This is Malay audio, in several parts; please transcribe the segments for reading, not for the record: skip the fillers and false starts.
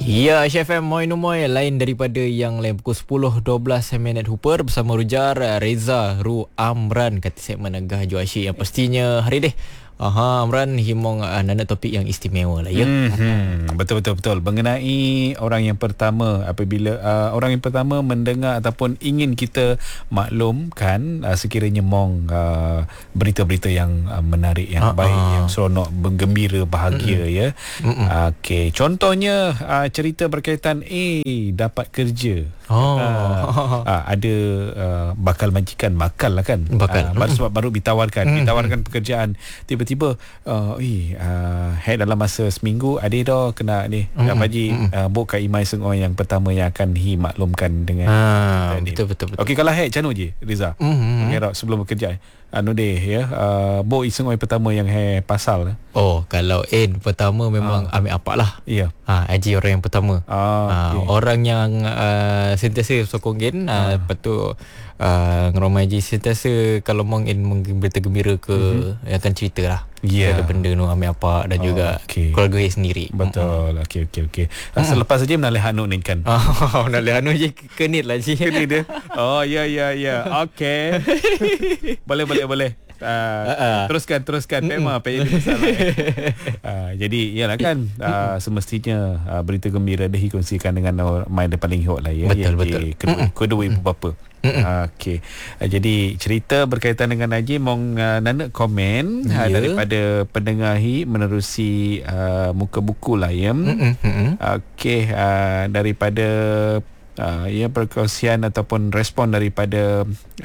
Ya, HFM Moi Numoy lain daripada yang lain pukul 10.12 minit Hooper bersama Rujar, Reza, Ru, Amran kata segmen Agah Ju Asyik yang pastinya hari deh. Amran himong nana topik yang istimewa lah ya. Betul. Mengenai orang yang pertama, apabila orang yang pertama mendengar ataupun ingin kita maklumkan sekiranya mong berita-berita yang menarik, yang baik, yang seronok, gembira, bahagia ya. Okey, contohnya cerita berkaitan dapat kerja. Ada bakal majikan bakal lah kan. Sebab baru ditawarkan pekerjaan, tiba-tiba head dalam masa seminggu ada dah kena ni Haji bok kat Imai Sengoi yang pertama yang akan maklumkan dengan betul. Okey, kalau head macam je Riza mengira sebelum bekerja bok Sengoi pertama yang pasal. Kalau pertama memang ambil apa lah. Ya. Haji orang yang pertama. Okay. Orang yang sentiasa sokongin lepas tu ngeromai Haji sentiasa kalau mungkin berita gembira ke akan cerita lah. Ada benda tu ambil apa dan juga keluarga dia sendiri. Betul. Okey. Selepas saja menalih Hanu ni kan. Menalih Hanu je kenit lah je. Kenit dia. Ya. Okey. Boleh. Teruskan tema apa yang dimasalah. Jadi iyalah kan, semestinya berita gembira dah dikongsikan dengan mai paling hot lah ya. Betul. Kedua ibu bapa. Okey. Jadi cerita berkaitan dengan Haji mong nana komen daripada pendengar menerusi muka buku lah ya. Okey, daripada perkongsian ataupun respon daripada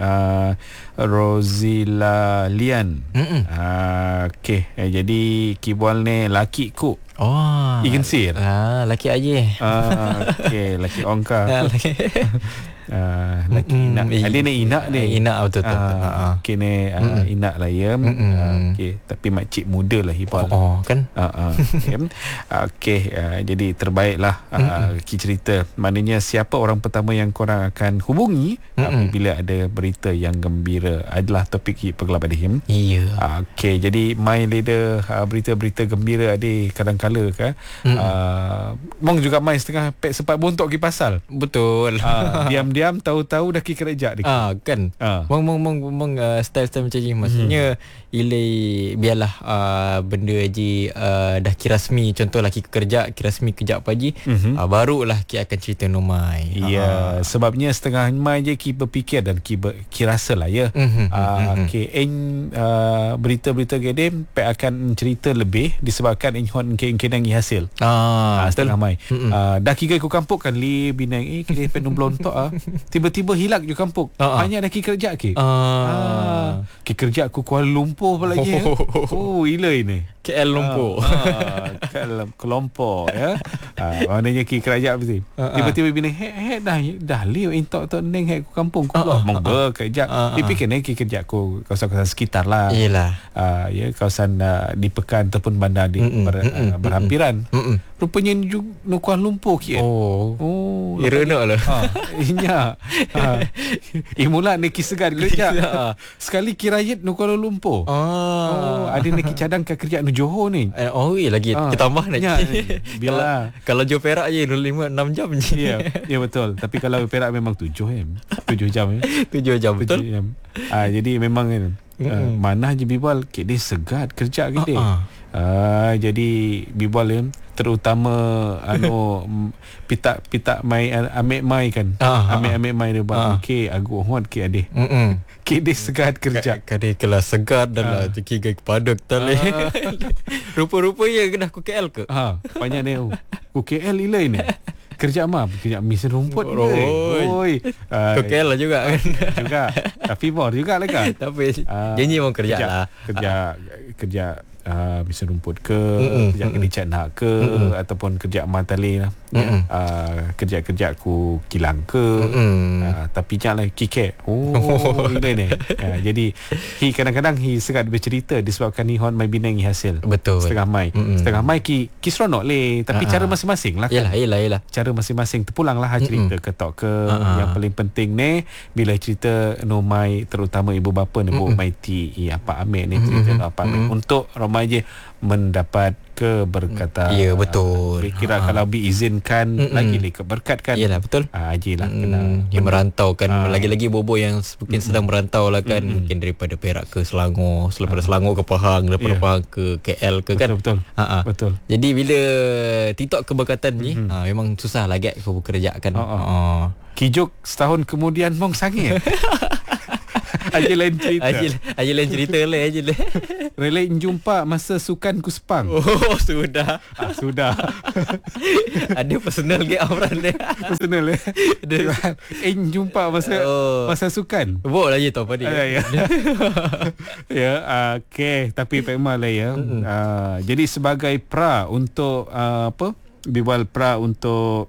Rozila Lian. Okey, jadi kibual ni laki ku. Ikan sir. Laki aja. Okey, laki ongka. Laki Inak. Ada ni Inak ni. Inak betul. Okey ni Inak lah ya. Okey, tapi makcik muda lah hibal. Kan. Okey, jadi terbaiklah cerita. Maknanya siapa orang pertama yang korang akan hubungi apabila ada berita yang gembira adalah topik pergelap adihim. Ya. Okey, jadi main leader berita-berita gembira adik kadang-kala ke. Mong juga main setengah pek sempat bontok pergi pasal. Betul. Diam-diam tahu-tahu dah pergi kerja dik. Kan. Mong style-style macam ni maksudnya biarlah benda Haji dah kirasmi, contoh laki kerja kirasmi kejap pagi, barulah kita akan cerita nomai. Ya, sebabnya setengah mai je kita berfikir dan kita rasa lah ya. Okey, berita-berita gedem pe akan cerita lebih disebabkan inhon kenang hasil. Setengah mai. Dah kira ku kampung kan binang kira penum blontok tiba-tiba hilang je kampung. Hanya dah kerja ke. Kerja aku Kuala Lumpur pula lagi. Gila ini. KL Lumpur. KL Kelompok ya. Maknanya kerja apa sih? Tiba-tiba binang dah liu intok neng ku kampung ku monggo kerja. Dipikir kerja aku kawasan-kawasan sekitar lah. Iyalah. Ya, kawasan di Pekan ataupun bandar di berhampiran. Rupanya nu Kuala Lumpur kia. Ironak lah. Inya. Mula neki segar kerja. Sekali kirayat nu Kuala Lumpur. Ada neki cadang ke kerja nu Johor ni. Lagi ditambah nak. Bila kalau Johor Perak je 5-6 jam je. Ya betul. Tapi kalau Perak memang 7 jam 7 jam betul. Jadi memang kan mana je bibal dia segat kerja kita. Jadi bibal terutama pita mai ambil mai kan. Ambil mai dia buat okey agak hot ke adik. Dia segat kerja. Kade kelas segat dan lah tiga kepada tali. Rupa-rupanya kena ku KL ke? Banyak dia. Ku KL ila ini. Kerja mesin rumput ni. Ku KL lah juga kan. Juga. Tapi bor juga lah kan. Tapi janji mau kerja lah. Kerja mesin rumput ke, kerja cat nak ke, ataupun kerja matali lah. Kerja aku kilang ke. Tapi janganlah kikek. Ini ni. Jadi kadang-kadang sekat bercerita disebabkan hon mai binang hasil. Betul. Setengah mai ki seronok le, tapi cara masing-masing lah kan. Yalah. Cara masing-masing terpulanglah cerita ketok ke. Yang paling penting ni bila cerita no mai terutama ibu bapa ni mai ti apa ambil ni cerita apa ambil untuk sama aja mendapat keberkatan. Ya, betul. Kira kalau diizinkan lagi berkat kan. Yalah, betul. Haji lah kena yang merantau kan, lagi-lagi bobo yang mungkin sedang merantau lah kan, mungkin daripada Perak ke Selangor, daripada Selangor ke Pahang, daripada Pahang ke KL ke kan. Betul. Betul. Jadi bila TikTok keberkatan ni memang susah lah get kau bekerja kan. Kijok setahun kemudian mong sangit. Aja lain cerita. Aja lain cerita lah aja lah. Relay jumpa masa sukan ku Sepang. Oh, sudah. Sudah. Ada personal ke Amran dia. Personal jumpa masa sukan. Boleh je tahu apa dia. Ya, okey, tapi pemah lah ya. Jadi sebagai pra untuk Biwal pra untuk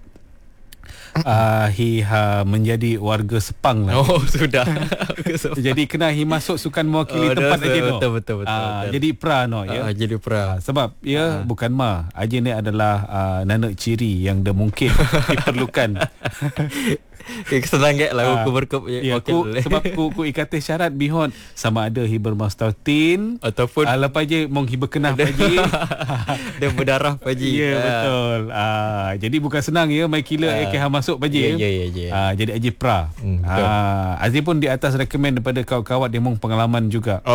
menjadi warga Sepang lah. Oh, sudah. Jadi kena masuk sukan mewakili tempat aja no. Betul. Jadi pra no ya. Jadi pra. Sebab bukan aja ni adalah nanak ciri yang mungkin diperlukan. Kesenang lah aku berkup sebab ku ikatih syarat bihon sama ada hiber mastautin ataupun lepas je mong hiber kenah paji dia berdarah paji. Ya, betul. Jadi bukan senang ya mai kila masuk paji. Ya. Jadi aji pra. Aziz pun di atas rekomen daripada kawan-kawan dia mong pengalaman juga.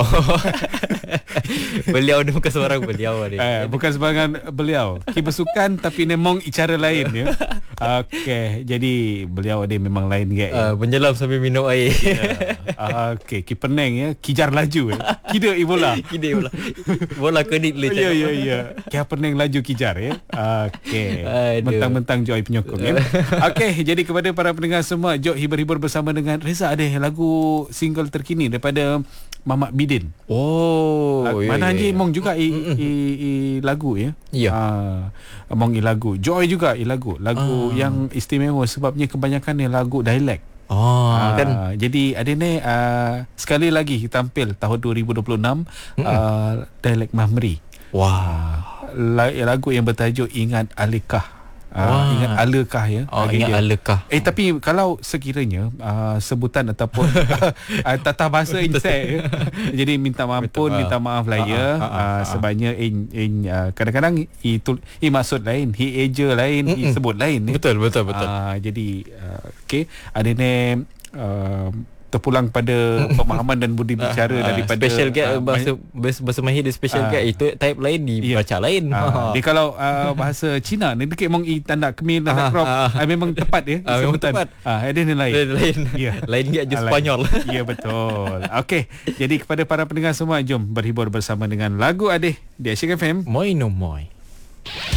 Beliau ni bukan seorang beliau dia. Bukan sebarangan beliau. Kiper sukan tapi nemong cara lain ya. Okey, jadi beliau dia memang lain gak. Menyelam sambil minum air. Okey, kiper neng ya, kijar laju Kida bola. Bola kedit le. Ya. Kiper neng laju kijar ya. Okey. Mentang-mentang Joy penyokong ya. Okey, jadi kepada para pendengar semua, jom hibur-hibur bersama dengan Reza ada lagu single terkini daripada Mamat Bidin. Mana Haji mong juga lagu ya. Ya. Mong lagu. Joy juga lagu yang istimewa sebabnya kebanyakan ni lagu dialek. Kan. Jadi ada ni sekali lagi tampil tahun 2026 dialek Mahmeri. Lagu yang bertajuk Ingat Alekah. Ingat alakah ya. Ingat alakah. Tapi kalau sekiranya sebutan ataupun tata bahasa insek jadi minta maafun, minta maaf lah ya. Sebabnya kadang-kadang maksud lain, eja lain, sebut lain. Betul. Jadi okey, ada ni terpulang pada pemahaman dan budi bicara daripada special guide bahasa mahir dia special guide itu type lain dibaca lain. Dia kalau bahasa Cina ni dekat mong tanda kemil tanda crop memang tepat ya sebutan. Ada ni lain. Lain dia je Sepanyol. Ya, betul. Okey, jadi kepada para pendengar semua, jom berhibur bersama dengan lagu Adeh di Asyik FM. Moi no moi.